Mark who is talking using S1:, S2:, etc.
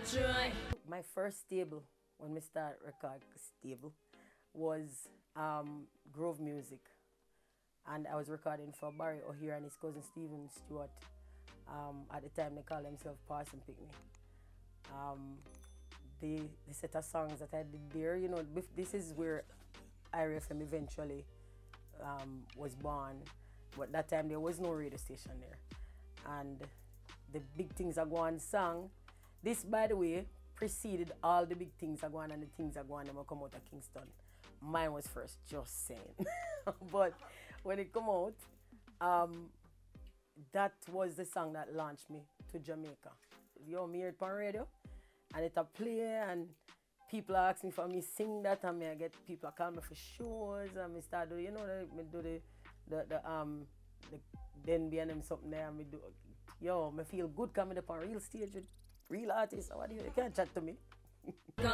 S1: My first stable, when we start record stable, was Grove Music. And I was recording for Barry O'Hare and his cousin Stephen Stewart. At the time, they called themselves Parson Pickney. The set of songs that I did there, this is where IRFM eventually was born. But that time, there was no radio station there. And the Big Things Are Going song, this, by the way, preceded all the Big Things Are Going and the Things Are Going that come out of Kingston. Mine was first, just saying. But when it come out, that was the song that launched me to Jamaica. Me heard it on radio, and it a play, and people ask me for me sing that, and me I get people call me for shows, and me start do, me do the then be them something there, and me do, me feel good coming up on real stage with real artists. What do you can't chat to me.